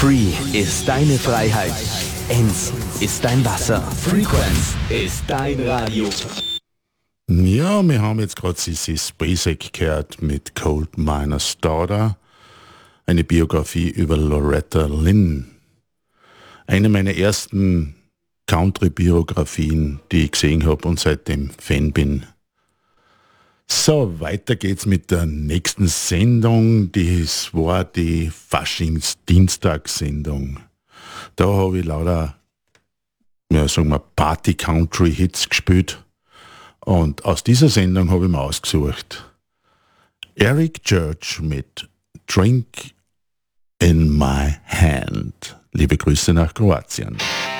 Free ist deine Freiheit. Enz ist dein Wasser. Frequenz ist dein Radio. Ja, wir haben jetzt gerade Sissy Spacek gehört mit Cold Miner's Daughter, eine Biografie über Loretta Lynn. Eine meiner ersten Country-Biografien, die ich gesehen habe und seitdem Fan bin. So, weiter geht's mit der nächsten Sendung. Das war die Faschings-Dienstagssendung. Da habe ich lauter, ja, sagen wir, Party-Country-Hits gespielt. Und aus dieser Sendung habe ich mir ausgesucht Eric Church mit Drink in My Hand. Liebe Grüße nach Kroatien.